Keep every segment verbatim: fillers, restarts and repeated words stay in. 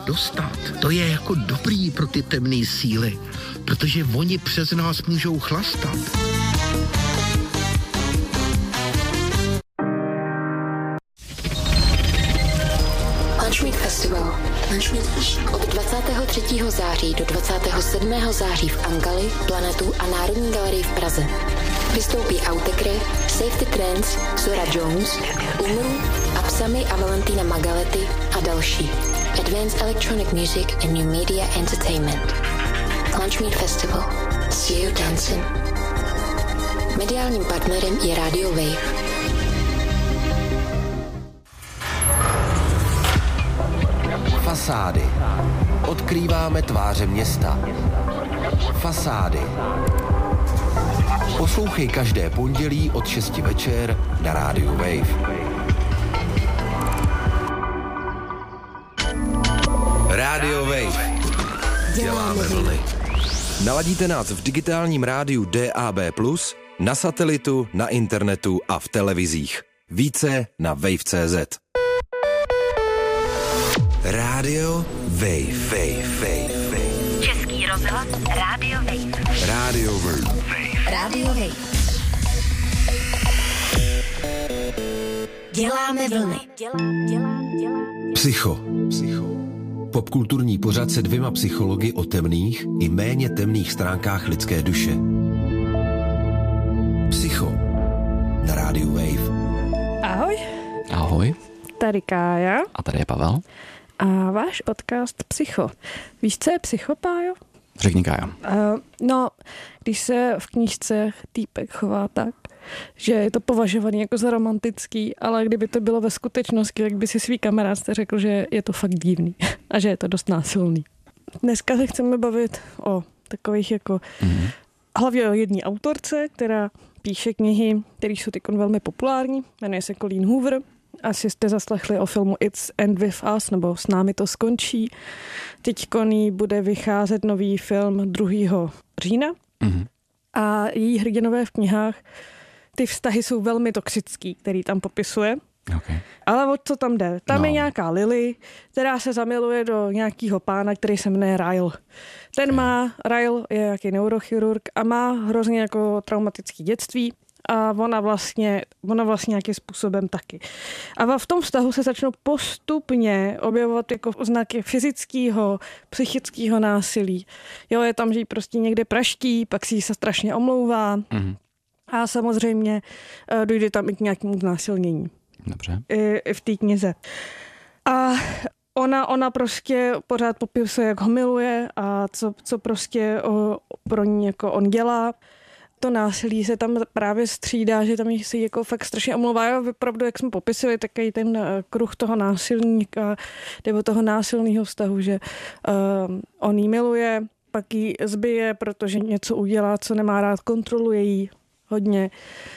dostat, to je jako dobrý pro ty temné síly, protože oni přes nás můžou chlastat. Lunchmeet Festival. Lunchmeet od dvacátého třetího září do dvacátého sedmého září v Angali, Planetu a Národní galerii v Praze. Vystoupí Autekry, Safety Trends, Zora Jones, Umru, Apsami a Valentina Magaletti a další. Advanced Electronic Music and New Media Entertainment. Lunchmeet Festival. See you dancing. Mediálním partnerem je Radio Wave. Fasády. Odkrýváme tváře města. Fasády. Poslouchej každé pondělí od šesti večer na rádiu Wave. Radio Wave. Děláme vlny. Naladíte nás v digitálním rádiu D A B plus, na satelitu, na internetu a v televizích. Více na wave tečka cé zet. Radio Wave, Wave, Wave, Wave. Český rozhlas Radio Wave. Radio Wave. Radio Wave. Děláme vlny. Dělám, dělám, dělám. Psycho. Psycho. Popkulturní pořad se dvěma psychologi o temných i méně temných stránkách lidské duše. Psycho. Na Radio Wave. Ahoj. Ahoj. Tady Kája. A tady je Pavel. A váš podcast Psycho. Víš, co je psycho, Pájo? Řekni, Kája. Uh, no, když se v knížce týpek chová tak, že je to považovaný jako za romantický, ale kdyby to bylo ve skutečnosti, tak by si svý kamarádce řekl, že je to fakt divný a že je to dost násilný. Dneska se chceme bavit o takových jako mm-hmm. hlavně o jedné autorce, která píše knihy, které jsou teď velmi populární, jmenuje se Colleen Hoover. Asi jste zaslechli o filmu It's End With Us, nebo S námi to skončí. Teď koní bude vycházet nový film druhého října mm-hmm. a její hrdinové v knihách, ty vztahy jsou velmi toxický, který tam popisuje. Okay. Ale o co tam jde? Tam no. je nějaká Lily, která se zamiluje do nějakého pána, který se jmenuje Ryle. Ten okay. má, Ryle je jaký neurochirurg a má hrozně jako traumatický dětství. A ona vlastně, ona vlastně nějakým způsobem taky. A v tom vztahu se začnou postupně objevovat jako znaky fyzického, psychického násilí. Jo, je tam, že jí prostě někde praští, pak si ji se strašně omlouvá. Mm-hmm. A samozřejmě dojde tam i k nějakému znásilnění. Dobře. I, i v té knize. A ona, ona prostě pořád popisuje, jak ho miluje a co, co prostě o, pro ní jako on dělá. To násilí se tam právě střídá, že tam si jako fakt strašně omlouvá. Opravdu, jak jsme popisili, takový ten kruh toho násilníka nebo toho násilného vztahu, že uh, on jí miluje, pak ji zbije, protože něco udělá, co nemá rád, kontroluje jí hodně.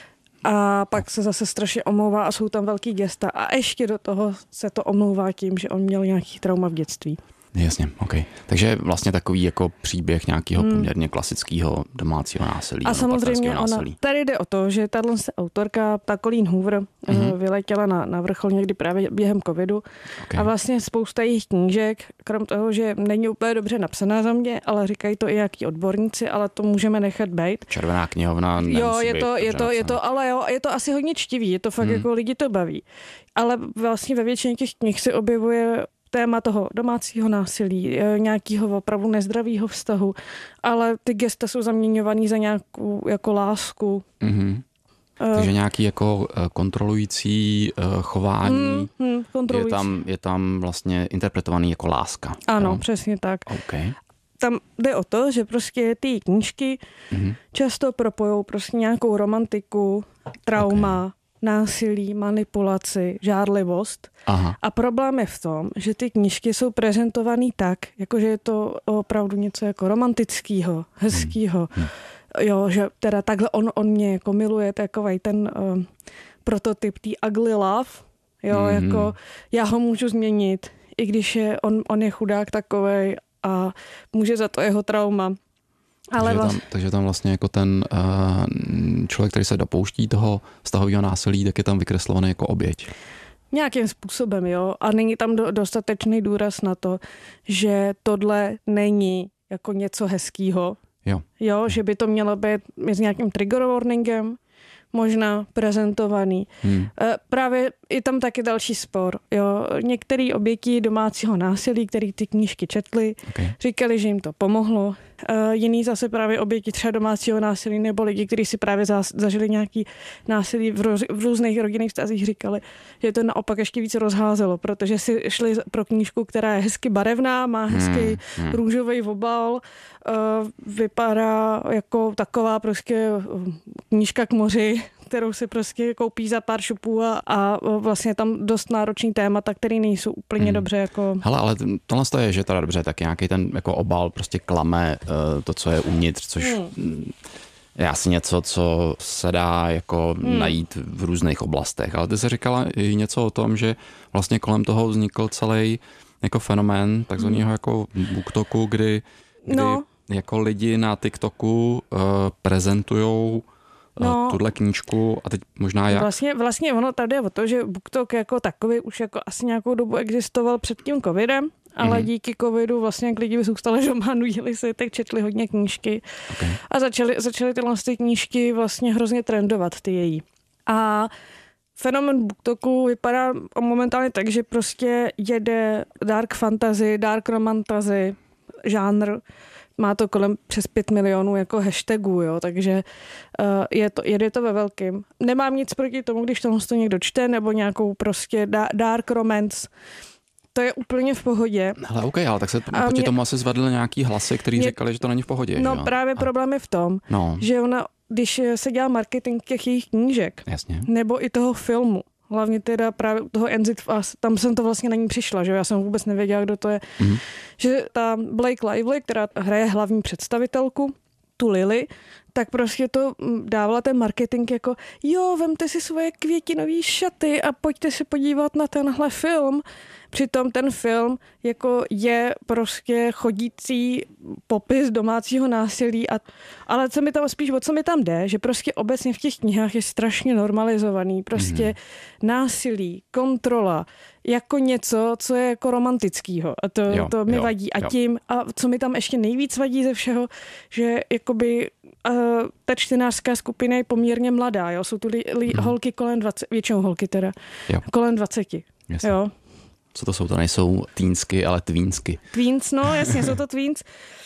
A pak se zase strašně omlouvá a jsou tam velký gesta. A ještě do toho se to omlouvá tím, že on měl nějaký trauma v dětství. Jasně, ok. Takže vlastně takový jako příběh nějakého hmm. poměrně klasického domácího násilí. A samozřejmě ona, násilí. Tady jde o to, že tato autorka, ta Colleen Hoover, mm-hmm. vyletěla na, na vrchol někdy právě během covidu okay. a vlastně spousta jejich knížek, krom toho, že není úplně dobře napsaná za mě, ale říkají to i jaký odborníci, ale to můžeme nechat být. Červená knihovna Jo, je to, je to, je to, ale jo, je to asi hodně čtivý, je to fakt hmm. jako lidi to baví. Ale vlastně ve většině těch knih se objevuje téma toho domácího násilí, nějakého opravdu nezdravého vztahu, ale ty gesta jsou zaměňovaný za nějakou jako lásku. Mm-hmm. Uh, Takže nějaký jako kontrolující uh, chování mm, mm, kontrolující. Je, tam, je tam vlastně interpretovaný jako láska. Ano, jo? Přesně tak. Okay. Tam jde o to, že prostě ty knížky mm-hmm. často propojou prostě nějakou romantiku, trauma, okay. násilí, manipulaci, žárlivost. Aha. A problém je v tom, že ty knížky jsou prezentované tak, jakože je to opravdu něco jako romantického, hezkého. Hmm. Jo, že teda takhle on, on mě jako miluje, takovej ten uh, prototyp tý ugly love. Jo, mm-hmm. jako já ho můžu změnit, i když je, on, on je chudák takovej a může za to jeho trauma. Ale takže, vlast... tam, takže tam vlastně jako ten uh, člověk, který se dopouští toho vztahového násilí, tak je tam vykreslovaný jako oběť. Nějakým způsobem, jo. A není tam do, dostatečný důraz na to, že tohle není jako něco hezkýho. Jo. Jo, že by to mělo být s nějakým trigger warningem, možná prezentovaný. Hmm. Právě je tam taky další spor. Jo. Některé oběti domácího násilí, který ty knížky četli, okay. říkali, že jim to pomohlo. Jiný zase právě oběti třeba domácího násilí nebo lidi, kteří si právě zažili nějaký násilí v, roz, v různých rodinných vztazích, říkali, že to naopak ještě víc rozházelo, protože si šli pro knížku, která je hezky barevná, má hezký hmm. růžový obal, vypadá jako taková prostě knížka k moři, kterou si prostě koupí za pár šupů a, a vlastně tam dost náročný témata, které nejsou úplně hmm. dobře jako... Hele, ale tohle je, že teda dobře, tak nějaký ten jako obal prostě klame uh, to, co je uvnitř, což hmm. je asi něco, co se dá jako hmm. najít v různých oblastech. Ale ty jsi říkala i něco o tom, že vlastně kolem toho vznikl celý jako fenomén takzvaného hmm. jako booktoku, kdy, kdy no. jako lidi na TikToku uh, prezentujou no, tuhle knížku a teď možná jak? Vlastně, vlastně ono tady je o to, že BookTok jako takový už jako asi nějakou dobu existoval před tím covidem, ale mm-hmm. díky covidu vlastně jak lidi zůstali doma, nudili se, tak četli hodně knížky okay. a začaly, začaly tyhle ty knížky vlastně hrozně trendovat, ty její. A fenomén BookToku vypadá momentálně tak, že prostě jede dark fantasy, dark romantasy, žánr, má to kolem přes pět milionů jako hashtagů, jo, takže uh, je to, jede to ve velkým. Nemám nic proti tomu, když tohle to někdo čte, nebo nějakou prostě dark romance, to je úplně v pohodě. Hele, OK, ale tak se a proti mě... tomu asi zvedly nějaký hlasy, který mě... říkali, že to není v pohodě. No jo? právě a... problém je v tom, no. že ona, když se dělá marketing těch jejich knížek, Jasně. nebo i toho filmu, hlavně teda právě toho N Z F, tam jsem to vlastně na ní přišla, že já jsem vůbec nevěděla, kdo to je. Mm-hmm. Že ta Blake Lively, která hraje hlavní představitelku, tu Lily, tak prostě to dávala ten marketing jako jo, vemte si svoje květinové šaty a pojďte se podívat na tenhle film. Přitom ten film jako je prostě chodící popis domácího násilí. A, ale co mi tam spíš, o co mi tam jde, že prostě obecně v těch knihách je strašně normalizovaný. Prostě mm. násilí, kontrola, jako něco, co je jako romantickýho. A to, jo, to mi jo, vadí. A jo. tím, a co mi tam ještě nejvíc vadí ze všeho, že jakoby uh, ta čtenářská skupina je poměrně mladá. Jo? Jsou tu li, li, mm. holky kolem dvaceti, většinou holky teda, jo. kolem dvaceti. Jo. Co to jsou? To nejsou týnsky, ale tweensky. Tweens, no jasně, jsou to tweens.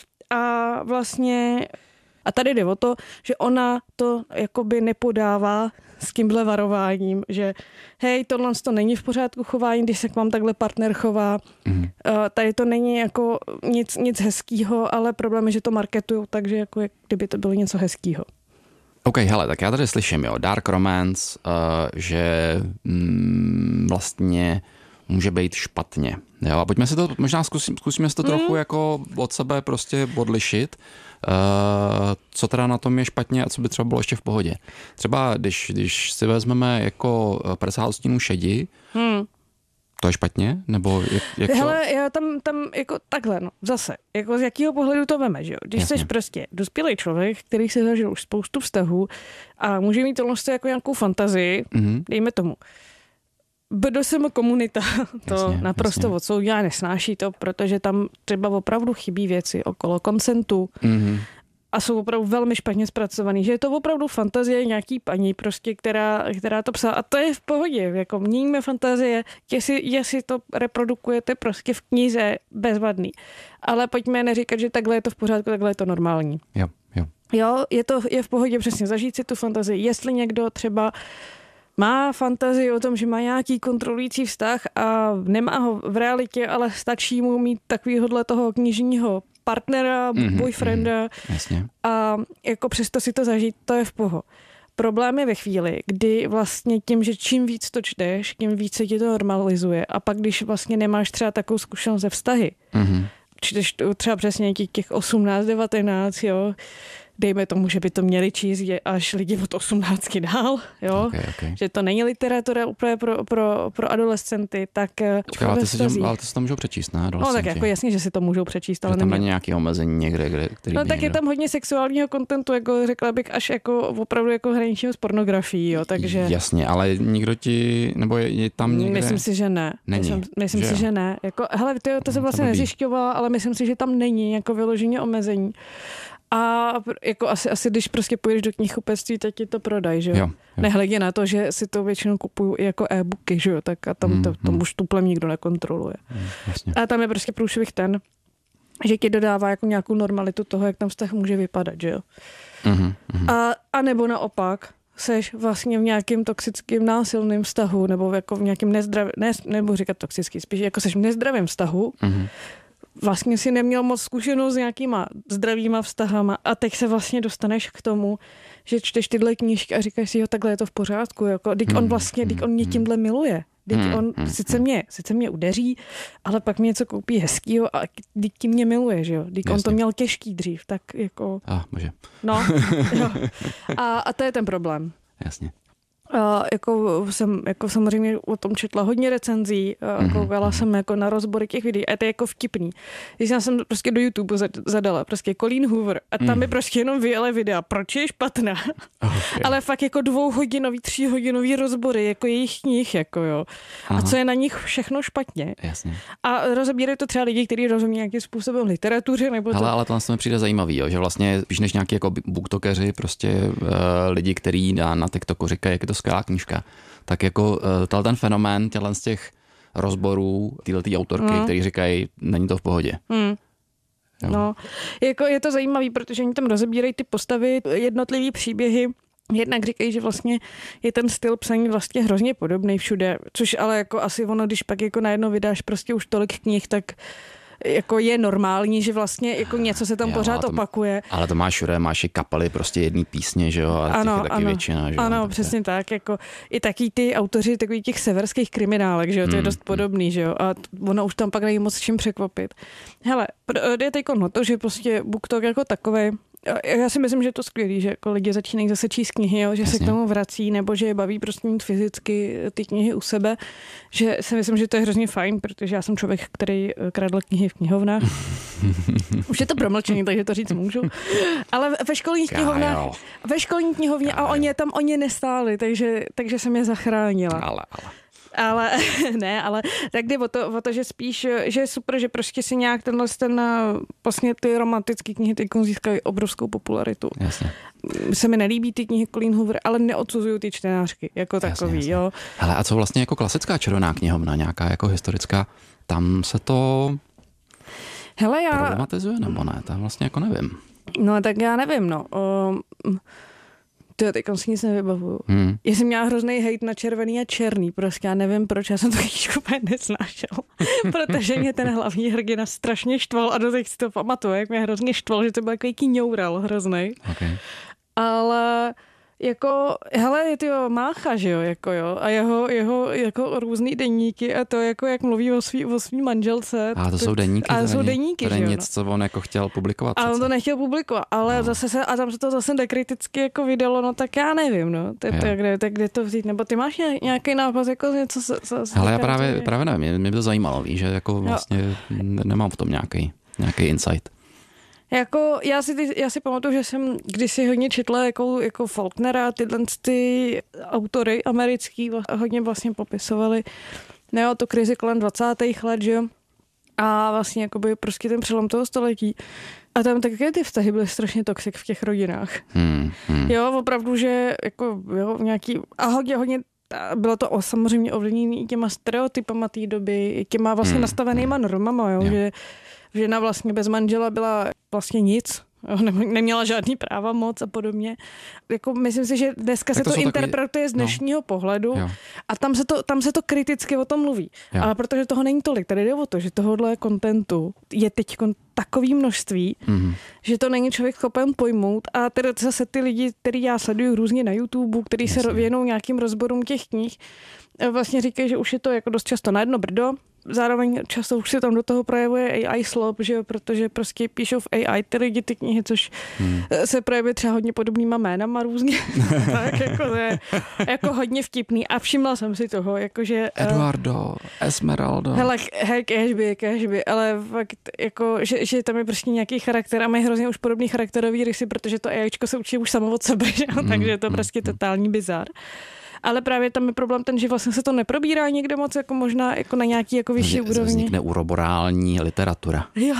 A vlastně, a tady jde o to, že ona to jakoby nepodává s tímhle varováním, že hej, tohle to není v pořádku chování, když se k vám takhle partner chová. Mm. Uh, tady to není jako nic, nic hezkýho, ale problém je, že to marketují, takže jako jak kdyby to bylo něco hezkýho. OK, hele, tak já tady slyším, jo, dark romance, uh, že mm, vlastně může být špatně. Jo, a pojďme si to, možná zkusím, zkusíme si to mm. trochu jako od sebe prostě odlišit. Uh, co teda na tom je špatně a co by třeba bylo ještě v pohodě. Třeba když, když si vezmeme jako padesát odstínů šedi, mm. to je špatně? Nebo jak, jak to? Hele, já tam, tam jako takhle, no, zase, jako z jakého pohledu to veme, že jo? Když jsi prostě dospělý člověk, který se zažil už spoustu vztahů a může mít tohle jako nějakou fantazii, mm-hmm. dejme tomu, B D S M komunita to jasně, naprosto odsoudí a nesnáší to, protože tam třeba opravdu chybí věci okolo konsentu mm-hmm. a jsou opravdu velmi špatně zpracovaný, že je to opravdu fantazie nějaký paní, prostě, která, která to psala a to je v pohodě, jako měníme fantazie, jestli, jestli to reprodukujete prostě v knize, bezvadný. Ale pojďme neříkat, že takhle je to v pořádku, takhle je to normální. Jo, jo. Jo, je to je v pohodě přesně zažít si tu fantazii, jestli někdo třeba má fantazii o tom, že má nějaký kontrolující vztah a nemá ho v realitě, ale stačí mu mít takovýhodle toho knižního partnera, mm-hmm, boyfrienda mm-hmm, a jako přesto si to zažít, to je v poho. Problém je ve chvíli, kdy vlastně tím, že čím víc to čteš, tím víc se ti to normalizuje a pak když vlastně nemáš třeba takovou zkušenost ze vztahy, mm-hmm. čteš třeba přesně těch osmnáct, devatenáct, jo, dejme tomu, že by to měli číst až lidi od osmnácti dál, jo? Okay, okay. Že to není literatura úplně pro, pro, pro adolescenty, tak... Čeká, ale ty si to můžou přečíst, ne? No tak jako jasně, že si to můžou přečíst, ale tam není nějaké omezení někde, kde, který no tak je tam hodně sexuálního kontentu, jako řekla bych, až jako opravdu jako hraničního s pornografií, jo, takže... Jasně, ale nikdo ti, nebo je, je tam někde... Myslím si, že ne. Není. Myslím, myslím že si, že ne. Jako, hele, to, to jsem vlastně nezjišťovala, ale myslím si, že tam není jako vyloženě omezení. A jako asi, asi když prostě půjdeš do knihkupectví, tak ti to prodají, že jo? jo, jo. Nehledě na to, že si to většinou kupuju i jako e-booky, že jo? Tak a tam hmm, to, to hmm. už tuplem nikdo nekontroluje. Hmm, a tam je prostě průšvih ten, že ti dodává jako nějakou normalitu toho, jak tam vztah může vypadat, že jo? Hmm, hmm. A, a nebo naopak, seš vlastně v nějakým toxickým násilným vztahu, nebo jako v nějakým nezdravým, ne, nebo říkat toxický, spíš jako seš v nezdravém vztahu, hmm. vlastně si neměl moc zkušenost s nějakýma zdravýma vztahama a teď se vlastně dostaneš k tomu, že čteš tyhle knížky a říkáš si, jo, takhle je to v pořádku, jako, teď on vlastně, teď on mě tímhle miluje. Teď on sice mě, sice mě udeří, ale pak mě něco koupí hezkýho a teď tím mě miluje, že jo. Teď on to měl těžký dřív, tak jako... A, může. No, jo. A, a to je ten problém. Jasně. Uh, jako jsem jako samozřejmě o tom četla hodně recenzí, uh, koukala mm-hmm. jsem jako na rozbory těch videí a to je jako vtipný. Když já jsem prostě do YouTube zadala prostě Colleen Hoover a tam mm. mi prostě jenom vyjele videa, proč je špatná. Okay. Ale fakt jako dvouhodinový, tříhodinový rozbory, jako jejich knih, jako jo. Aha. A co je na nich všechno špatně. Jasně. A rozebírají to třeba lidi, kteří rozumí nějakým způsobem literatuře, nebo to... Ale, ale to mi přijde zajímavý, jo, že vlastně spíš než nějaký jako booktokeři, prostě uh, lidi, kteří na, na TikToku říkají, jak je to skvělá knížka, tak jako uh, ten fenomén těchto z těch rozborů, tyhle autorky, no. který říkají, není to v pohodě. Hmm. No, jako je to zajímavý, protože oni tam rozebírají ty postavy, jednotlivý příběhy. Jednak říkají, že vlastně je ten styl psaní vlastně hrozně podobný všude, což ale jako asi ono, když pak jako najednou vydáš prostě už tolik knih, tak jako je normální, že vlastně jako něco se tam jo, pořád to, opakuje. Ale to máš všude, máš i kapely prostě jedný písně, že jo, a těch ano, je taky ano, většina, že jo. Ano, přesně tak, jako i taky ty autoři takových těch severských kriminálek, že jo, to je dost podobný, že jo, a ono už tam pak není moc čím překvapit. Hele, je teď no to, že prostě BookTok jako takovej, já si myslím, že je to skvělý, že jako lidi začínají zase číst knihy, jo, že Jasně. se k tomu vrací, nebo že je baví prostě mít fyzicky ty knihy u sebe, že si myslím, že to je hrozně fajn, protože já jsem člověk, který kradl knihy v knihovnách. Už je to promlčený, takže to říct můžu. Ale ve školních knihovnách, ve školní knihovně a oni tam oni nestáli, takže, takže jsem je zachránila. Ale, ale. Ale ne, ale tak jde o to, o to, že spíš, že je super, že prostě si nějak tenhle ten, vlastně ty romantické knihy teď získají obrovskou popularitu. Jasně. Se mi nelíbí ty knihy Colleen Hoover, ale neodsuzují ty čtenářky jako jasně, takový, jasně. jo. Hele, a co vlastně jako klasická červená knihovna, nějaká jako historická, tam se to Hele, já... problematizuje nebo ne? Tam vlastně jako nevím. No tak já nevím, no. Um... To teď si nic nevybavuju. Hmm. Já jsem měla hrozný hejt na červený a černý, prostě já nevím, proč já jsem to knížku úplně nesnášel. Protože mě ten hlavní hrdina strašně štval a doteď si to pamatuju, jak mě hrozně štval, že to byl takový kňoural hroznej. Okay. Ale jako, hele, je to jo, Mácha, že jo, jako jo, a jeho, jeho jako různý deníky a to jako, jak mluví o svý, o svý manželce. A to jsou deníky? A to jsou deníky, to že jo. To je něco, co on jako chtěl publikovat. A on to nechtěl publikovat, ale no. zase se, a tam se to zase dekriticky jako vydalo, no tak já nevím, no, to, to, kde, tak kde to vzít, nebo ty máš nějaký nápad, jako něco, co, co, co hele, já právě, právě nevím, mě, mě by to zajímalo, víš, že jako vlastně jo. nemám v tom nějaký, nějaký insight. Jako, já si, já si pamatuju, že jsem kdysi hodně četla jako, jako Faulknera, tyhle ty autory americký hodně vlastně popisovali ne, tu krizi kolem dvacátých let, že jo, a vlastně jakoby prostě ten přelom toho století. A tam také ty vztahy byly strašně toxic v těch rodinách. Hmm, hmm. Jo, opravdu, že jako jo, nějaký, a hodně, hodně bylo to o, samozřejmě ovlivněné těma stereotypama té doby, těma vlastně hmm, nastavenýma normama, jo, jo. že žena vlastně bez manžela byla vlastně nic, neměla žádný práva moc a podobně. Jako myslím si, že dneska tak se to, to interpretuje takový... z dnešního no. pohledu jo. a tam se, to, tam se to kriticky o tom mluví. Jo. Ale protože toho není tolik, tady jde o to, že tohohle kontentu je teď takový množství, mm-hmm. že to není člověk schopen pojmout a tedy zase ty lidi, který já sleduju různě na YouTube, který Jasně. se věnují nějakým rozborům těch knih, vlastně říkají, že už je to jako dost často na jedno brdo, zároveň často už se tam do toho projevuje A I slop, že jo, protože prostě píšou v A I ty lidi ty knihy, což hmm. se projevuje třeba hodně podobnýma jménama různě. Tak jako to je jako hodně vtipný a všimla jsem si toho, jakože... Eduardo, Esmeralda. Hele, hej, cashby, cashby, ale fakt jako, že, že tam je prostě nějaký charakter a mají hrozně už podobný charakterový rysy, protože to AIčko se učí už samo od sebe, že? Mm, takže je to mm, prostě totální bizar. Ale právě tam je problém ten, že vlastně se to neprobírá někde moc, jako možná jako na nějaký jako vyšší úrovni. Vznikne uroborální literatura. Jo.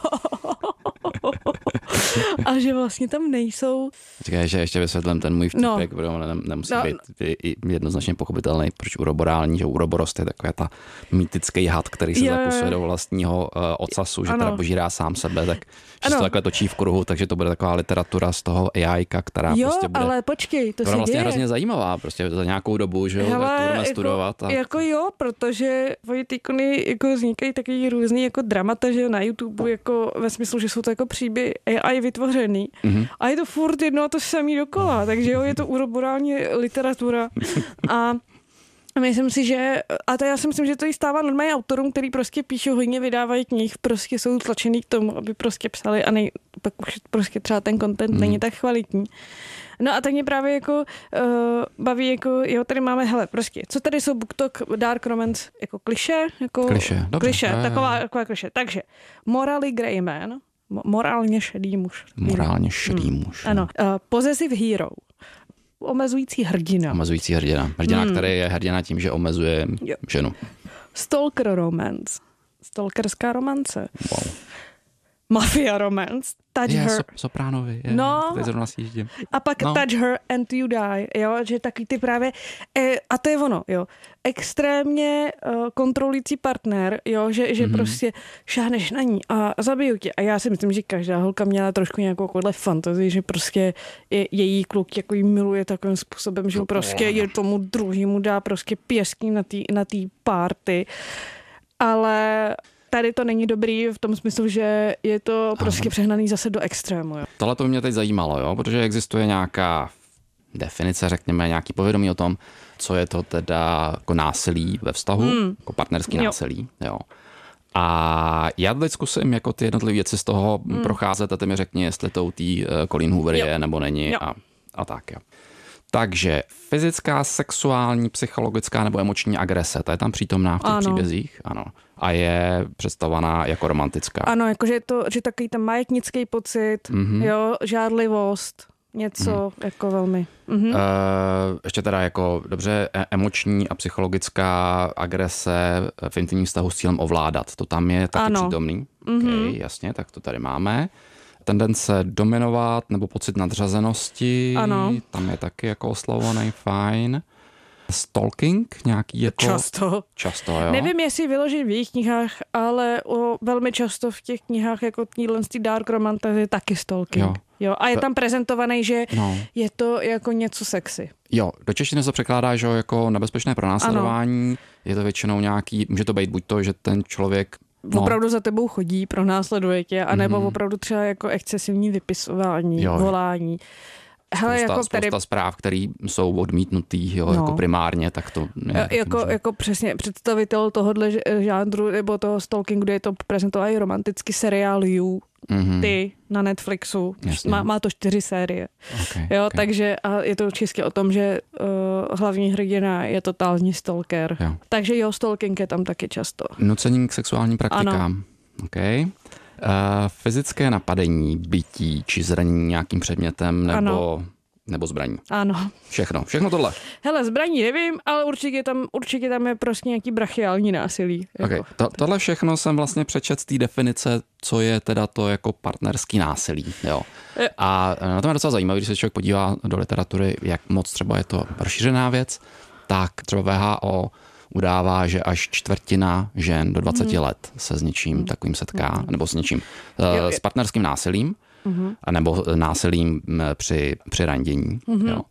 A že vlastně tam nejsou... Říkaj, že ještě vysvětlím ten můj vtipek, no. protože ne, nemusí no. být jednoznačně pochopitelný, proč uroborální, že uroborost je taková ta mýtický had, který se zakusuje do vlastního uh, ocasu, že ano. teda požírá sám sebe, tak že se to takhle točí v kruhu, takže to bude taková literatura z toho AIka, která jo, prostě bude... ale počkej, to se vlastně děje. hrozně zajímavá, prostě za nějakou dobu, že jo, tak to budeme jako, studovat. A... Jako jo, protože ty jako vznikají takový různý jako dramata, že na YouTube, jako ve smyslu, že jsou to jako příběhy A I vytvořený. Mm-hmm. A je to furt jedno a to samý dokola, takže jo, je to uroborální literatura. A myslím si, že, a to já si myslím, že to jí stává normálně autorům, který prostě píšou, hodně vydávají knih, prostě jsou tlačený k tomu, aby prostě psali a nej, pak už prostě třeba ten content mm. není tak kvalitní. No a tak mě právě jako uh, baví, jako jo, tady máme, hele, prostě, co tady jsou BookTok, Dark Romance, jako kliše, jako kliše, dobře, kliše, je, taková, taková kliše. Takže Morally Grey Man, morálně šedý muž. Morálně šedý hmm. muž. Ano, uh, Possessive Hero, omezující hrdina. Omezující hrdina. Hrdina, hmm. který je hrdina tím, že omezuje jo. ženu. Stalker Romance, stalkerská romance. Wow. Mafia Romance, Touch je, Her. So, Sopránovi, je, no, tady zrovna sjíždím. A pak no. Touch Her and You Die, jo, že taky ty právě, e, a to je ono, jo, extrémně uh, kontrolující partner, jo, že, že mm-hmm. prostě šáhneš na ní a zabiju tě. A já si myslím, že každá holka měla trošku nějakou takovouhle fantazii, že prostě je, její kluk jako jí miluje takovým způsobem, že prostě je tomu druhému dá prostě pěstí na té na tý party. Ale tady to není dobrý v tom smyslu, že je to prostě Aha. přehnaný zase do extrému. Jo. Tohle to mě teď zajímalo, jo, protože existuje nějaká definice, řekněme, nějaký povědomí o tom, co je to teda jako násilí ve vztahu, hmm. jako partnerský jo. násilí, jo. A já teď zkusím jako ty jednotlivé věci z toho hmm. procházet a ty mi řekni, jestli to u tý Colleen Hoover je nebo není a, a tak, jo. Takže fyzická, sexuální, psychologická nebo emoční agrese, ta je tam přítomná v těch ano. příbězích, ano. A je představovaná jako romantická. Ano, jakože je to, že takový ten majetnický pocit, mm-hmm. jo, žádlivost, něco mm. jako velmi. Mm-hmm. Uh, ještě teda jako dobře, emoční a psychologická agrese v intimním vztahu s cílem ovládat, to tam je taky ano. přítomný. Mm-hmm. Okay, jasně, tak to tady máme. Tendence dominovat nebo pocit nadřazenosti, ano. tam je taky jako oslavovaný, fajn. Stalking nějaký jako... Často. Často, jo. Nevím, jestli vyložit v jejich knihách, ale o, velmi často v těch knihách jako týhle Dark Romance je taky stalking. Jo. Jo, a je tam prezentovaný, že no. je to jako něco sexy. Jo, do češtiny se překládá, že jako nebezpečné pronásledování. Ano. Je to většinou nějaký, může to být buď to, že ten člověk no. opravdu za tebou chodí, pronásleduje tě, anebo mm-hmm. opravdu třeba jako excesivní vypisování, jo. volání. Hele, spousta, jako tady... spousta zpráv, které jsou odmítnutý, jo, no. jako primárně, tak to... Je, jako, jako přesně představitel tohohle žánru, nebo toho stalkingu, kde je to prezentovaný romantický seriál You, mm-hmm. ty na Netflixu. Má, má to čtyři série. Okay, jo, okay. Takže a je to čistě o tom, že uh, hlavní hrdina je totální stalker. Jo. Takže jo, stalking je tam taky často. Nucení k sexuálním praktikám. Ano. Okay. Uh, fyzické napadení, bytí či zranění nějakým předmětem nebo, nebo zbraní. Ano. Všechno, všechno tohle. Hele, zbraní nevím, ale určitě tam, určitě tam je prostě nějaký brachiální násilí. Jako. Okay. To, tohle všechno jsem vlastně přečet z té definice, co je teda to jako partnerský násilí. Jo. Je. A na to je docela zajímavé, když se člověk podívá do literatury, jak moc třeba je to rozšířená věc, tak třeba V H O udává, že až čtvrtina žen do dvaceti mm. let se s něčím mm. takovým setká, mm. nebo s něčím, jo, s partnerským násilím, mm. nebo násilím při, při randění. Mm. Jo.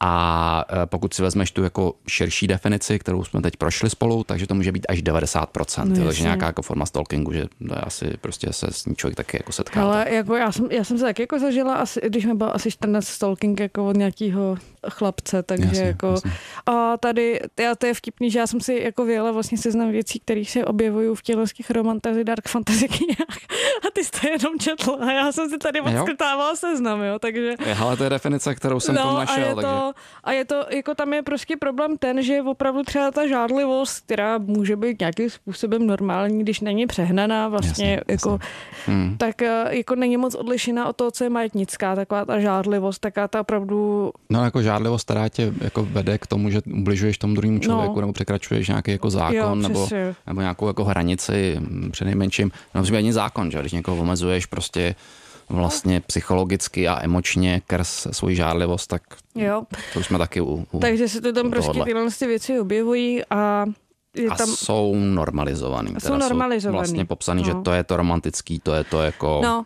A pokud si vezmeš tu jako širší definici, kterou jsme teď prošli spolu, takže to může být až devadesát procent. No, takže nějaká jako forma stalkingu, že to je asi prostě se s ní člověk taky jako setká. Ale jako já jsem, já jsem se taky jako zažila, asi, když mi byl asi čtrnáct stalking jako od nějakého chlapce, takže jasně, jako jasně. A tady, já, to je vtipný, že já jsem si jako vyjela vlastně seznam věcí, které se objevují v těch romantazy, dark fantasy knihách a ty jste jenom četla a já jsem si tady odskrtávala seznam, jo, takže... Je, ale to je definice, kterou jsem no, tam našel, a je takže... To, a je to, jako tam je prostě problém ten, že opravdu třeba ta žádlivost, která může být nějakým způsobem normální, když není přehnaná vlastně, jasně, jako, jasně. Hmm. tak jako není moc odlišená od toho, co je majetnická, taková ta žádlivost, taká ta opravdu... No jako žádlivost, která tě jako vede k tomu, že ubližuješ tomu druhému člověku, no. nebo překračuješ nějaký jako zákon, jo, nebo, nebo nějakou jako hranici přinejmenším. No musí být ani zákon, že když někoho omezuješ prostě vlastně psychologicky a emočně krz svoji žádlivost, tak jo. to už jsme taky u, u Takže se to tam prostě tyhle věci objevují a je a tam... jsou normalizovaný. Jsou normalizovaný. Jsou vlastně popsaný, no. že to je to romantický, to je to jako... No.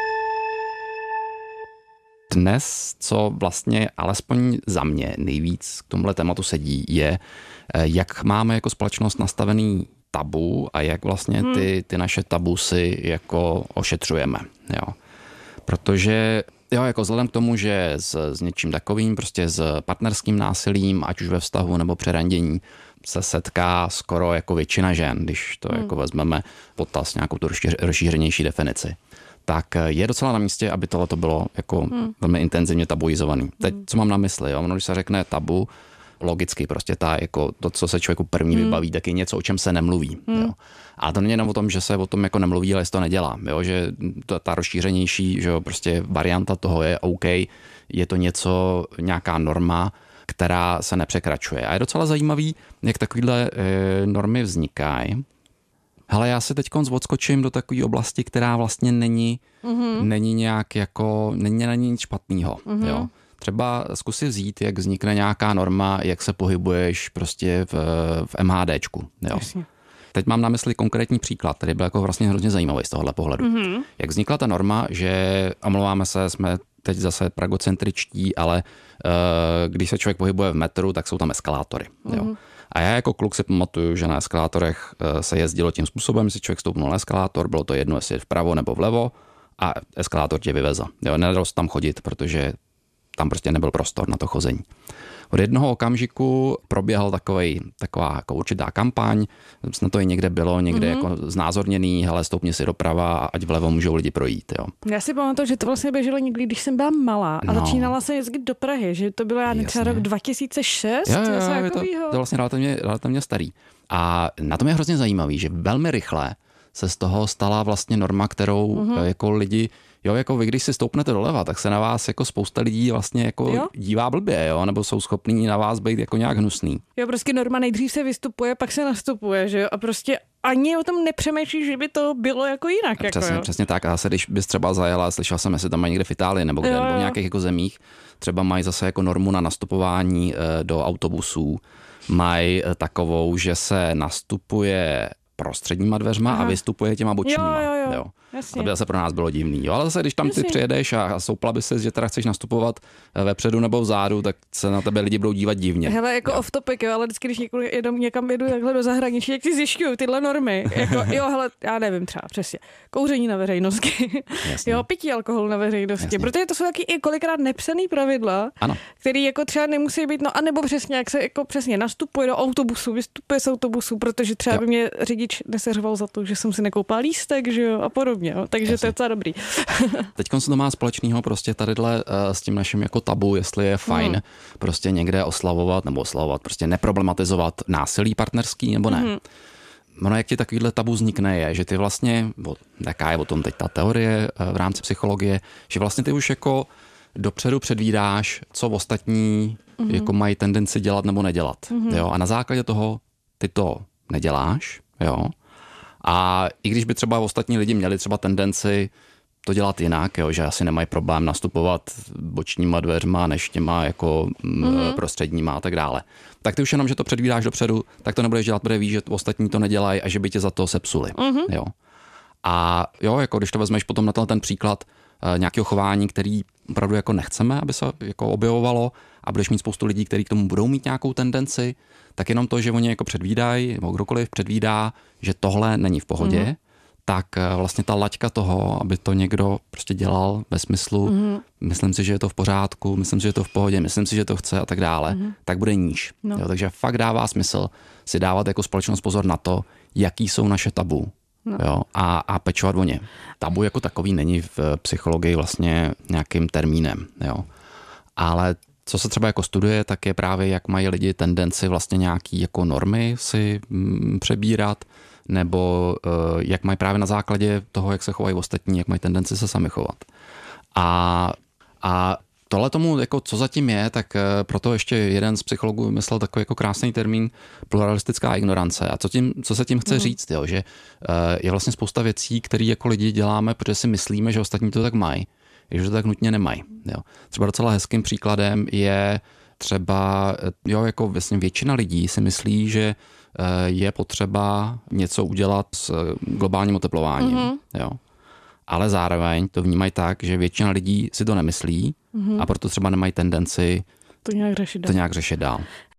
Dnes, co vlastně alespoň za mě nejvíc k tomuhle tématu sedí, je, jak máme jako společnost nastavený tabu a jak vlastně ty, ty naše tabu si jako ošetřujeme. Jo. Protože jo, jako vzhledem k tomu, že s, s něčím takovým, prostě s partnerským násilím, ať už ve vztahu nebo při randění, se setká skoro jako většina žen, když to hmm. jako vezmeme potaz nějakou tu rozšířenější definici, tak je docela na místě, aby tohle bylo jako hmm. velmi intenzivně tabuizovaný. Teď, co mám na mysli, jo? Ono, když se řekne tabu, logicky prostě ta, jako to, co se člověku první hmm. vybaví, tak je něco, o čem se nemluví. Hmm. Jo. A to není jenom o tom, že se o tom jako nemluví, ale se to nedělá. Jo. Že to, ta rozšířenější, že jo, prostě varianta toho je OK, je to něco, nějaká norma, která se nepřekračuje. A je docela zajímavý, jak takovýhle e, normy vznikají. Hele, já si teďkonc odskočím do takové oblasti, která vlastně není, mm-hmm. není nějak jako, není na nic špatného, mm-hmm. jo. Třeba zkusit vzít, jak vznikne nějaká norma, jak se pohybuješ prostě v, v MHDčku. Jo. Teď mám na mysli konkrétní příklad, který byl jako vlastně hrozně zajímavý z tohohle pohledu. Mm-hmm. Jak vznikla ta norma, že, omlouváme se, jsme teď zase pragocentričtí, ale uh, když se člověk pohybuje v metru, tak jsou tam eskalátory. Mm-hmm. Jo. A já jako kluk si pamatuju, že na eskalátorech uh, se jezdilo tím způsobem, že si člověk stoupnul na eskalátor, bylo to jedno, jestli vpravo nebo vlevo a eskalátor tě vyvezl. Jo, nedalo se tam chodit, protože tam prostě nebyl prostor na to chození. Od jednoho okamžiku proběhal takovej, taková jako určitá kampaň, snad to i někde bylo, někde mm-hmm. jako znázorněný, hele, stoupni si doprava, ať vlevo můžou lidi projít. Jo. Já si pamatuju, že to vlastně běželo někdy, když jsem byla malá a no. začínala se jezdit do Prahy, že to bylo já třeba rok dva tisíce šest. Jo, jo, jo, je to, to je vlastně relativně, relativně starý. A na tom je hrozně zajímavý, že velmi rychle se z toho stala vlastně norma, kterou mm-hmm. jako lidi, jo, jako vy, když si stoupnete doleva, tak se na vás jako spousta lidí vlastně jako jo? dívá blbě, jo, nebo jsou schopní na vás být jako nějak hnusný. Jo, prostě norma nejdřív se vystupuje, pak se nastupuje, že jo, a prostě ani o tom nepřemýšlíš, že by to bylo jako jinak. Jako, přesně, jo? přesně tak. A zase, když bys třeba zajela, slyšel jsem, jestli tam mají někde v Itálii nebo kde, jo, jo. nebo v nějakých jako zemích, třeba mají zase jako normu na nastupování do autobusů, mají takovou, že se nastupuje prostředníma dveřma Aha. a vystupuje těma bočníma. Jo, jo, jo. Jo. To by zase pro nás bylo divný. Jo? Ale zase, když tam Jasně. ty přijedeš a soupla by se, že teda chceš nastupovat vepředu nebo vzadu, tak se na tebe lidi budou dívat divně. Hele, jako off topic, jo, ale vždycky, když někdo jedou, někam jedu takhle do zahraničí, jak si zjišťují tyhle normy. Jako, jo, hele, já nevím třeba přesně. Kouření na veřejnosti. Jo, pití alkoholu na veřejnosti. Jasně. Protože to jsou taky i kolikrát nepsaný pravidla, ano. který jako třeba nemusí být, no a nebo přesně, jak se jako přesně nastupuje do autobusu, vystupuje z autobusu, protože třeba jo. by mě řidič neseřval za to, že jsem si nekoupal lístek, že jo, a podobně. Jo. Takže Jasně. to je docela dobrý. Teď se to má společného prostě tadyhle uh, s tím naším jako tabu, jestli je fajn mm. prostě někde oslavovat nebo oslavovat, prostě neproblematizovat násilí partnerský nebo ne. Mm. Ono, jak ti takovýhle tabu vznikne, je, že ty vlastně, jaká je o tom teď ta teorie v rámci psychologie, že vlastně ty už jako dopředu předvídáš, co ostatní mm. jako mají tendenci dělat nebo nedělat. Mm. Jo? A na základě toho ty to neděláš, jo. A i když by třeba ostatní lidi měli třeba tendenci to dělat jinak, jo, že asi nemají problém nastupovat bočníma dveřma než těma jako mm-hmm. prostředníma a tak dále. Tak ty už jenom, že to předvídáš dopředu, tak to nebudeš dělat, protože víš, že ostatní to nedělají a že by tě za to sepsuli. Mm-hmm. Jo. A jo, jako když to vezmeš potom na ten příklad uh, nějakého chování, který opravdu jako nechceme, aby se jako objevovalo, a budeš mít spoustu lidí, kteří k tomu budou mít nějakou tendenci, tak jenom to, že oni jako předvídají, nebo kdokoliv předvídá, že tohle není v pohodě, mm. tak vlastně ta laťka toho, aby to někdo prostě dělal ve smyslu, mm. myslím si, že je to v pořádku, myslím si, že je to v pohodě, myslím si, že to chce a tak dále, mm. tak bude níž. No. Jo, takže fakt dává smysl si dávat jako společnost pozor na to, jaký jsou naše tabu. No. Jo, a, a pečovat o ně. Tabu jako takový není v psychologii vlastně nějakým termínem. Jo. Ale co se třeba jako studuje, tak je právě, jak mají lidi tendenci vlastně nějaký jako normy si mm, přebírat, nebo uh, jak mají právě na základě toho, jak se chovají ostatní, jak mají tendenci se sami chovat. A, a tohle tomu, jako co zatím je, tak proto ještě jeden z psychologů vymyslel takový jako krásný termín pluralistická ignorance. A co, tím, co se tím chce mm. říct, jo, že je vlastně spousta věcí, které jako lidi děláme, protože si myslíme, že ostatní to tak mají, že to tak nutně nemají. Jo. Třeba docela hezkým příkladem je třeba, jo, jako vlastně většina lidí si myslí, že je potřeba něco udělat s globálním oteplováním. Mm. Jo. Ale zároveň to vnímají tak, že většina lidí si to nemyslí mm-hmm. a proto třeba nemají tendenci to nějak řešit dál. To nějak řešit dál.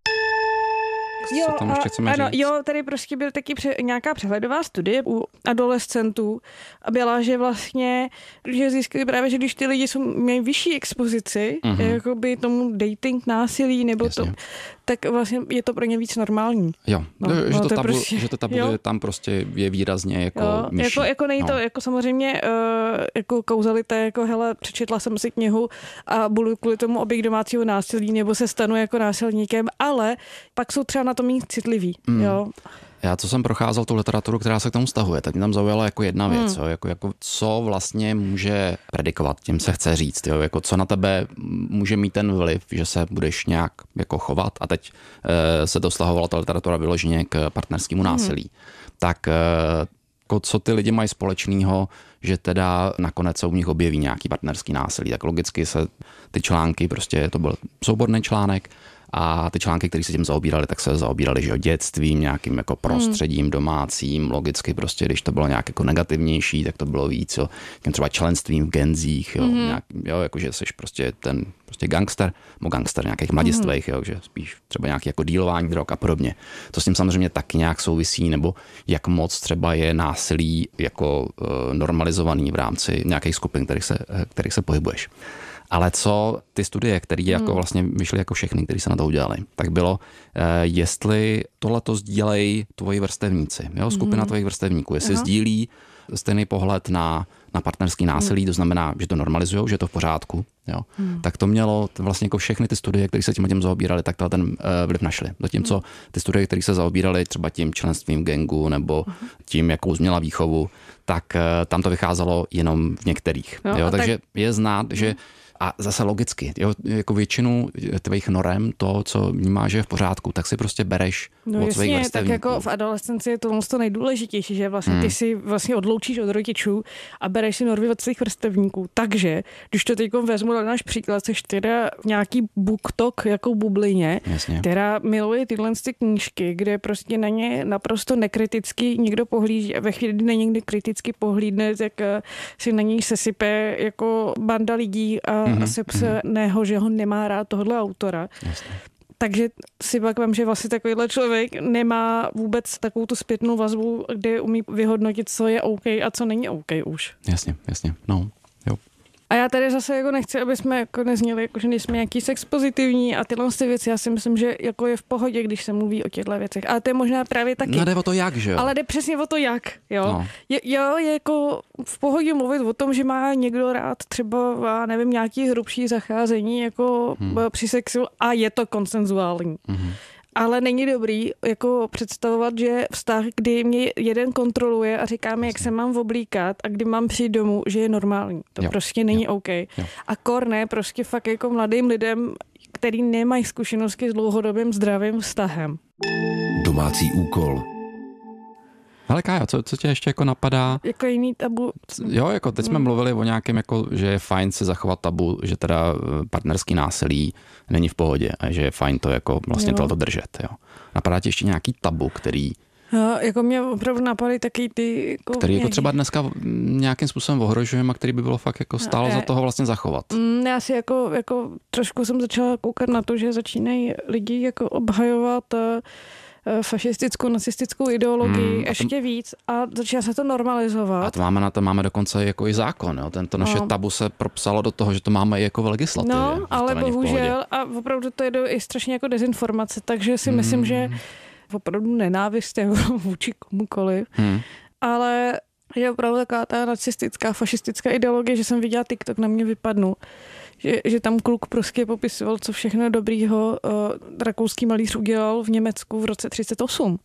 Jo, co tam ještě chceme ano, říct? Jo, tady prostě byl taky pře- nějaká přehledová studie u adolescentů a byla, že vlastně, že zjistili právě, že když ty lidi jsou, mají vyšší expozici, mm-hmm. jakoby tomu dating, násilí nebo Jasně. to, tak vlastně je to pro ně víc normální. Jo, no, že, no, to to tabu, prostě, že to tabu je, tam prostě je výrazně jako jo, nižší. Jako, jako není no. to, jako samozřejmě uh, jako kauzalita, jako hele, přečetla jsem si knihu a budu kvůli tomu oběť domácího násilí nebo se stanu jako násilníkem, ale pak jsou třeba na to mít citlivý, mm. jo. Já, co jsem procházel tu literaturu, která se k tomu vztahuje, tak mě tam zaujala jako jedna věc, mm. jo, jako, jako co vlastně může predikovat, tím se chce říct, jo, jako co na tebe může mít ten vliv, že se budeš nějak jako chovat a teď e, se dostahovala ta literatura vyloženě k partnerskému násilí. Mm. Tak e, jako, co ty lidi mají společného, že teda nakonec se u nich objeví nějaký partnerský násilí, tak logicky se ty články, prostě to byl souborný článek, a ty články, které se tím zaobírali, tak se zaobírali, že o dětstvím, nějakým jako prostředím domácím, logicky prostě, když to bylo nějak jako negativnější, tak to bylo víc, jo, třeba členstvím v genzích, jo, mm-hmm. nějak, jo, jakože jsi prostě ten prostě gangster, nebo gangster nějakých mladistvejch, jo, že spíš třeba nějaký jako dílování drog a podobně. To s tím samozřejmě taky nějak souvisí, nebo jak moc třeba je násilí jako uh, normalizovaný v rámci nějakých skupin, kterých se, kterých se pohybuješ. Ale co ty studie, které jako hmm. vlastně vyšly jako všechny, které se na to udělali, tak bylo, jestli tohleto sdílejí tvoji vrstevníci, jo, skupina hmm. tvojich vrstevníků, jestli Aha. sdílí stejný pohled na, na partnerský násilí, hmm. to znamená, že to normalizujou, že je to v pořádku, jo, hmm. tak to mělo vlastně jako všechny ty studie, které se tím tím zaobíraly, tak to ten uh, vliv našli. Zatímco ty studie, které se zaobíraly třeba tím členstvím v gangu nebo hmm. tím, jakou změla výchovu, tak uh, tam to vycházelo jenom v některých. No, jo, takže tak... je znát, hmm. že a zase logicky, jo, jako většinu tvých norem, to, co vnímáš, že je v pořádku, tak si prostě bereš no od svých vrstevníků. Tak jako v adolescenci je to to nejdůležitější, že vlastně hmm. ty si vlastně odloučíš od rodičů a bereš si normy od svých vrstevníků. Takže, když to teď vezmu na náš příklad, seš teda v nějaký BookTok jako bublině, Jasně. která miluje tyhle ty knížky, kde prostě na ně naprosto nekriticky někdo pohlíží a ve chvíli, kdy na někdy kriticky pohlídne, tak si na něj sesype jako banda lidí a mm-hmm. a sepsaného, že ho nemá rád tohle autora. Jasně. Takže si pak vím, že vlastně takovýhle člověk nemá vůbec takovou tu zpětnou vazbu, kde umí vyhodnotit, co je OK a co není OK už. Jasně, jasně, no, jo. A já tady zase jako nechci, aby jsme jako nezněli, jako že nejsme nějaký sex pozitivní a tyhle ty věci. Já si myslím, že jako je v pohodě, když se mluví o těchto věcech. Ale to je možná právě taky. No jde o to jak, že jo? Ale jde přesně o to jak, jo. No. Je, jo, je jako v pohodě mluvit o tom, že má někdo rád třeba, já nevím, nějaký hrubší zacházení jako hmm. při sexu a je to konsenzuální. Hmm. Ale není dobrý jako představovat, že vztah, kdy mě jeden kontroluje a říká mi, jak se mám oblíkat a kdy mám přijít domů, že je normální. To jo. prostě není jo. OK. Jo. A kor ne, prostě fakt jako mladým lidem, který nemají zkušenosti s dlouhodobým zdravým vztahem. Domácí úkol. Ale Kájo, co, co tě ještě jako napadá? Jako jiný tabu. Jo, jako teď jsme hmm. mluvili o nějakém, jako, že je fajn si zachovat tabu, že teda partnerský násilí není v pohodě a že je fajn to jako vlastně tohleto držet. Jo. Napadá ti ještě nějaký tabu, který Jo, jako mě opravdu napadají taky ty... Jako který jako třeba dneska nějakým způsobem ohrožujeme a který by bylo fakt jako stálo no, za toho vlastně zachovat. Mm, já si jako, jako trošku jsem začala koukat na to, že začínají lidi jako obhajovat fašistickou, nacistickou ideologii hmm, ještě tom, víc a začíná se to normalizovat. A to máme na to máme dokonce jako i zákon. Jo? Tento naše no. tabu se propsalo do toho, že to máme i jako v legislativě. No, ale bohužel a opravdu to je do, i strašně jako dezinformace, takže si hmm. myslím, že opravdu nenávist jako vůči komukoliv, hmm. ale je opravdu taková ta nacistická, fašistická ideologie, že jsem viděla TikTok, na mě vypadnul. Že, že tam kluk prostě popisoval, co všechno dobrýho uh, rakouský malíř udělal v Německu v roce třicet osm.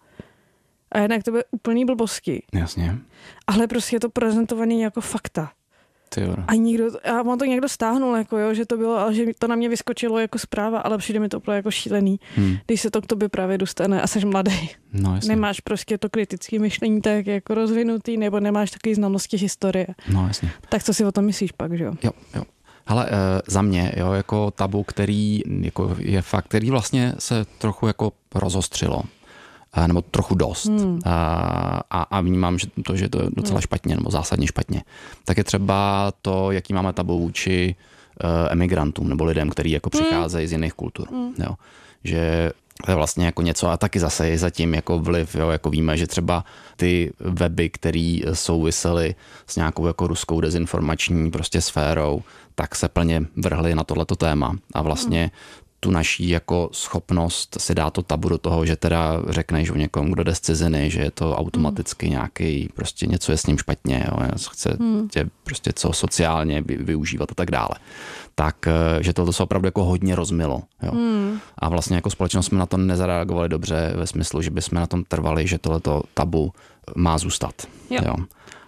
A jednak to byly úplný blbosti. Jasně. Ale prostě je to prezentovaný jako fakta. Tyjo. A nikdo, a on to někdo stáhnul, jako jo, že to bylo, ale že to na mě vyskočilo jako zpráva, ale přijde mi to úplně jako šílený, hmm. když se to k tobě právě dostane a jsi mladý. No, jasně. Nemáš prostě to kritické myšlení tak jako rozvinutý, nebo nemáš takový znalosti historie. No, jasně. Tak co si o tom myslíš pak, že jo? Jo, jo. Hele, e, za mě, jo, jako tabu, který jako je fakt, který vlastně se trochu jako rozostřilo. A, nebo trochu dost. Hmm. A, a vnímám, že to, že to je docela hmm. špatně, nebo zásadně špatně. Tak je třeba to, jaký máme tabu vůči uh, emigrantům, nebo lidem, kteří jako hmm. přicházejí z jiných kultur. Hmm. Jo. Že to je vlastně jako něco a taky zase je zatím jako vliv, jo, jako víme, že třeba ty weby, které souvisely s nějakou jako ruskou dezinformační prostě sférou, tak se plně vrhly na tohleto téma a vlastně hmm. tu naší jako schopnost si dát to tabu do toho, že teda řekneš o někom, kdo jde z ciziny, že je to automaticky hmm. nějaký, prostě něco je s ním špatně, jo, chce hmm. tě prostě co sociálně využívat a tak dále. Tak, že to se opravdu jako hodně rozmilo. Jo. Hmm. A vlastně jako společnost jsme na to nezareagovali dobře ve smyslu, že bychom na tom trvali, že tohleto tabu má zůstat. Jo. Jo.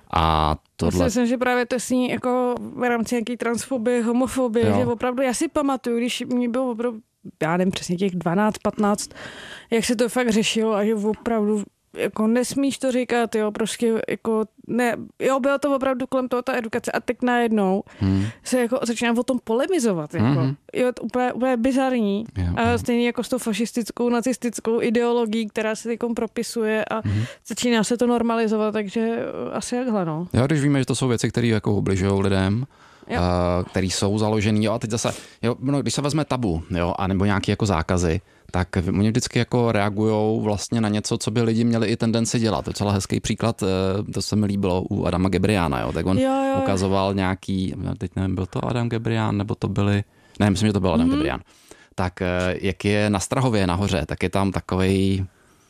A tohle... Myslím, že právě to sní jako v rámci nějaký transfobie, homofobie, jo. Že opravdu, já si pamatuju, když mě bylo opravdu, já nevím přesně těch dvanáct patnáct, jak se to fakt řešilo a že opravdu jako nesmíš to říkat, jo, prostě jako ne, jo, bylo to opravdu kolem toho ta edukace a teď najednou hmm. se jako začíná o tom polemizovat, jako. Hmm. Jo, to úplně, úplně bizarní. Jo, a stejně jako s tou fašistickou, nacistickou ideologií, která se teď propisuje a hmm. začíná se to normalizovat, takže asi jakhle, no. Jo, když víme, že to jsou věci, které jako ubližují lidem, uh, které jsou založený, jo, a teď zase, jo, no, když se vezme tabu, jo, a nebo nějaké jako zákazy, tak oni vždycky jako reagujou vlastně na něco, co by lidi měli i tendenci dělat. To je celá hezký příklad, to se mi líbilo u Adama Gebriána, jo. Tak on jo, jo. ukazoval nějaký, teď nevím, byl to Adam Gebrián, nebo to byli, ne, myslím, že to byl Adam mm-hmm. Gebrián. Tak jak je na Strahově nahoře, tak je tam takovej,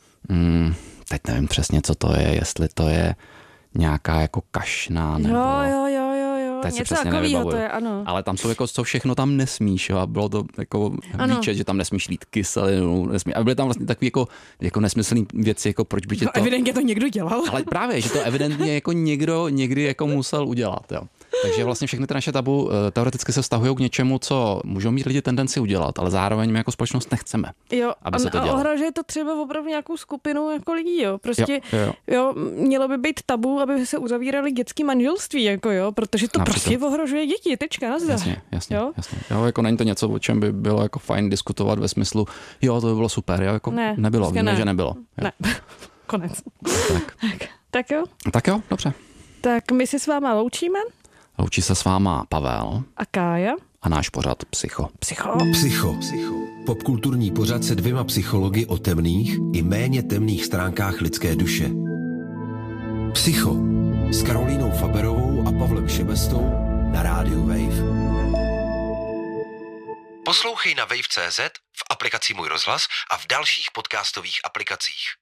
hmm, teď nevím přesně, co to je, jestli to je nějaká jako kašna, nebo... Jo, jo, jo, jo, jo. Teď něco takového to je, ano. Ale tam jsou jako, co všechno tam nesmíš, jo, a bylo to jako výčet, že tam nesmíš lít kyselinu, nesmí, a byly tam vlastně takové jako, jako nesmyslný věci, jako proč by tě to... Evidentně to někdo dělal. Ale právě, že to evidentně jako někdo někdy jako musel udělat, jo. Takže vlastně všechny ty naše tabu teoreticky se vztahují k něčemu, co můžou mít lidi tendenci udělat, ale zároveň my jako společnost nechceme, jo, aby se to dělalo. A ohrožuje to třeba opravdu nějakou skupinu jako lidí, jo. Prostě, jo, jo. jo, mělo by být tabu, aby se uzavíraly dětský manželství, jako jo, protože to například prostě ohrožuje děti, tečka, nazdar. Jasně, jasně, jo? jasně. Jo, jako není to něco, o čem by bylo jako fajn diskutovat ve smyslu, jo, to by bylo super, jo, jako ne, nebylo, víme, ne. že nebylo. Jo. Ne, konec. Tak. tak. Tak jo. Tak jo, dobře. Tak my si s váma loučíme. Loučí se s váma Pavel a Kája a náš pořad Psycho. Psycho. Psycho. Psycho. Popkulturní pořad se dvěma psychologi o temných i méně temných stránkách lidské duše. Psycho s Karolínou Faberovou a Pavlem Šebestou na rádiu Wave. Poslouchej na wave tečka cé zet, v aplikaci Můj rozhlas a v dalších podcastových aplikacích.